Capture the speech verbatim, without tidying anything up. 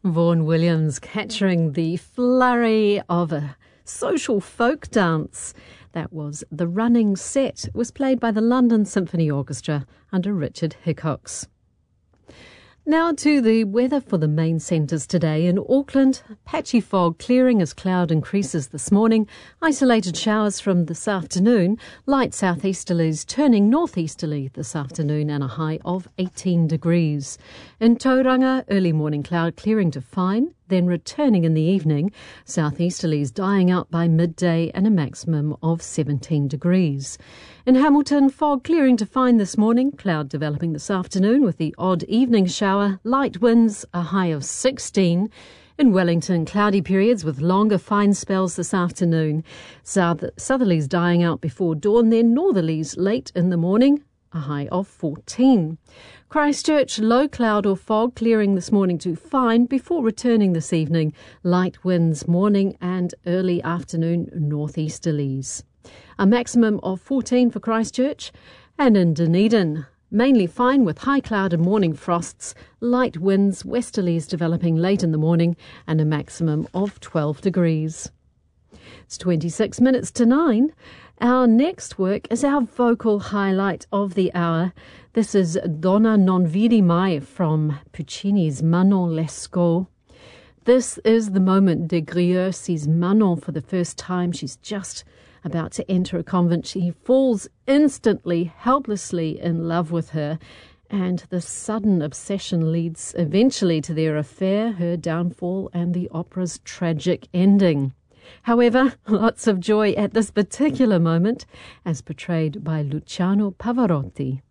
Vaughan Williams capturing the flurry of a social folk dance. That was The Running Set. It was played by the London Symphony Orchestra under Richard Hickox. Now to the weather for the main centres today. In Auckland, patchy fog clearing as cloud increases this morning. Isolated showers from this afternoon. Light southeasterlies turning northeasterly this afternoon and a high of eighteen degrees. In Tauranga, early morning cloud clearing to fine, then returning in the evening. Southeasterlies dying out by midday and a maximum of seventeen degrees. In Hamilton, fog clearing to fine this morning, cloud developing this afternoon with the odd evening shower, light winds, a high of sixteen. In Wellington, cloudy periods with longer fine spells this afternoon. South, southerlies dying out before dawn, then northerlies late in the morning, a high of fourteen. Christchurch, low cloud or fog clearing this morning to fine before returning this evening. Light winds morning and early afternoon northeasterlies. A maximum of fourteen for Christchurch. And in Dunedin, mainly fine with high cloud and morning frosts, light winds, westerlies developing late in the morning and a maximum of twelve degrees. It's twenty-six minutes to nine. Our next work is our vocal highlight of the hour. This is Donna non vidi mai from Puccini's Manon Lescaut. This is the moment Des Grieux sees Manon for the first time. She's just about to enter a convent. He falls instantly, helplessly in love with her, and the sudden obsession leads eventually to their affair, her downfall, and the opera's tragic ending. However, lots of joy at this particular moment, as portrayed by Luciano Pavarotti.